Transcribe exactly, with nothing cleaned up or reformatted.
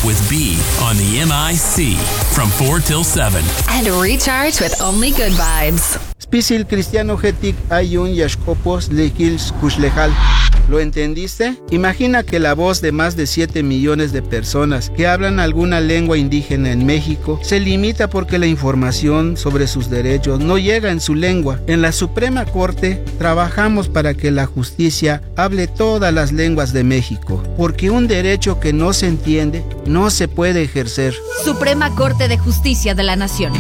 with B on the M I C from four till seven. And recharge with only good vibes. Spisil cristiano getik ayun yashkopos lekils kushlejal. ¿Lo entendiste? Imagina que la voz de más de siete millones de personas que hablan alguna lengua indígena en México se limita porque la información sobre sus derechos no llega en su lengua. En la Suprema Corte trabajamos para que la justicia hable todas las lenguas de México, porque un derecho que no se entiende no se puede ejercer. Suprema Corte de Justicia de la Nación.